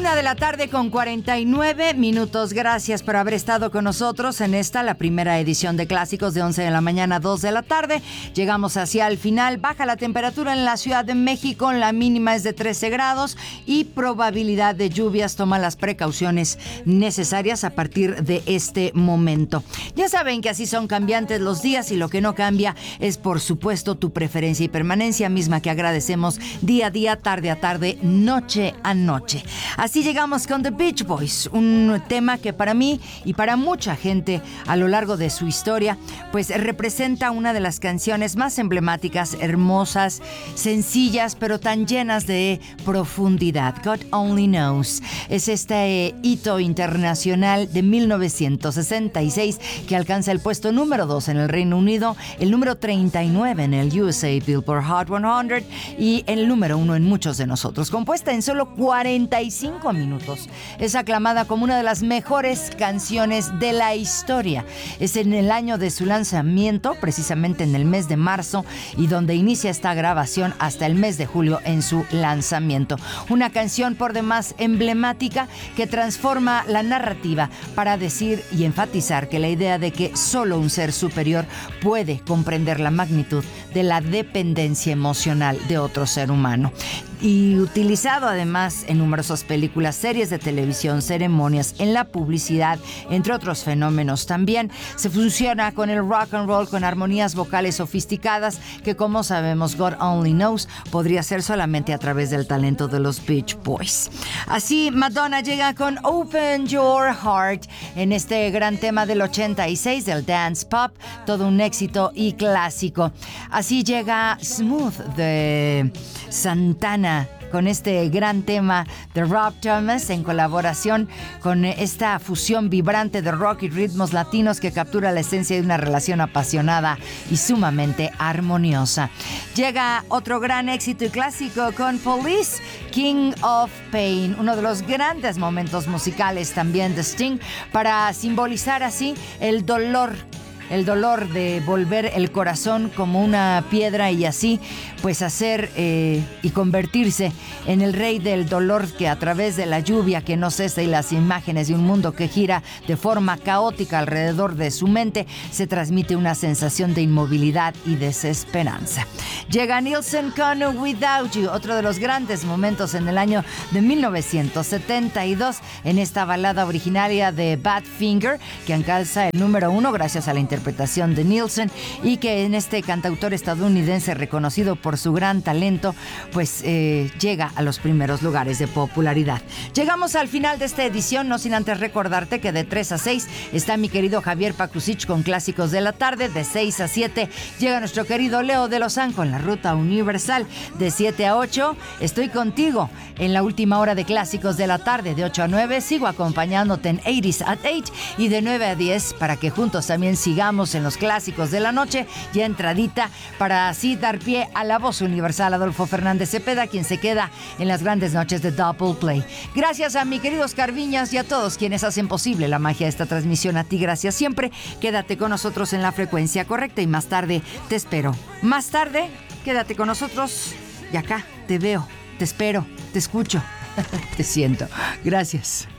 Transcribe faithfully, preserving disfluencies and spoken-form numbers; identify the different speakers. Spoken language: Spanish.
Speaker 1: Una de la tarde con cuarenta y nueve minutos. Gracias por haber estado con nosotros en esta, la primera edición de Clásicos de once de la mañana a dos de la tarde. Llegamos hacia el final. Baja la temperatura en la Ciudad de México. La mínima es de trece grados y probabilidad de lluvias. Toma las precauciones necesarias a partir de este momento. Ya saben que así son cambiantes los días y lo que no cambia es, por supuesto, tu preferencia y permanencia, misma que agradecemos día a día, tarde a tarde, noche a noche. Así llegamos con The Beach Boys, un tema que para mí y para mucha gente a lo largo de su historia, pues representa una de las canciones más emblemáticas, hermosas, sencillas, pero tan llenas de profundidad. God Only Knows es este hito internacional de mil novecientos sesenta y seis que alcanza el puesto número dos en el Reino Unido, el número treinta y nueve en el U S A Billboard Hot cien y el número uno en muchos de nosotros. Compuesta en solo cuarenta y cinco minutos, es aclamada como una de las mejores canciones de la historia. Es en el año de su lanzamiento, precisamente en el mes de marzo, y donde inicia esta grabación hasta el mes de julio en su lanzamiento. Una canción por demás emblemática que transforma la narrativa para decir y enfatizar que la idea de que solo un ser superior puede comprender la magnitud de la dependencia emocional de otro ser humano. Y utilizado además en numerosas películas, series de televisión, ceremonias, en la publicidad, entre otros fenómenos también. Se fusiona con el rock and roll con armonías vocales sofisticadas que, como sabemos, God Only Knows podría ser solamente a través del talento de los Beach Boys. Así, Madonna llega con Open Your Heart en este gran tema del ochenta y seis del dance pop, todo un éxito y clásico. Así llega Smooth de Santana con este gran tema de Rob Thomas en colaboración con esta fusión vibrante de rock y ritmos latinos que captura la esencia de una relación apasionada y sumamente armoniosa. Llega otro gran éxito y clásico con Police, King of Pain, uno de los grandes momentos musicales también de Sting para simbolizar así el dolor El dolor de volver el corazón como una piedra y así pues hacer eh, y convertirse en el rey del dolor, que a través de la lluvia que no cesa y las imágenes de un mundo que gira de forma caótica alrededor de su mente, se transmite una sensación de inmovilidad y desesperanza. Llega Nilsson con Without You, otro de los grandes momentos en el año de mil novecientos setenta y dos, en esta balada originaria de Badfinger, que alcanza el número uno gracias a la interpretación de Nilsson, y que en este cantautor estadounidense reconocido por su gran talento, pues eh, llega a los primeros lugares de popularidad. Llegamos al final de esta edición, no sin antes recordarte que de tres a seis está mi querido Javier Pakusich con Clásicos de la Tarde. De seis a siete llega nuestro querido Leo de Lozán con La Ruta Universal. De siete a ocho estoy contigo en la última hora de Clásicos de la Tarde. De ocho a nueve sigo acompañándote en ochenta at ocho, y de nueve a diez para que juntos también sigamos en los clásicos de la noche, ya entradita, para así dar pie a la voz universal Adolfo Fernández Cepeda, quien se queda en las grandes noches de Double Play. Gracias a mi querido Oscar Viñas y a todos quienes hacen posible la magia de esta transmisión. A ti, gracias siempre. Quédate con nosotros en la frecuencia correcta y más tarde te espero. Más tarde, quédate con nosotros y acá te veo, te espero, te escucho, te siento. Gracias.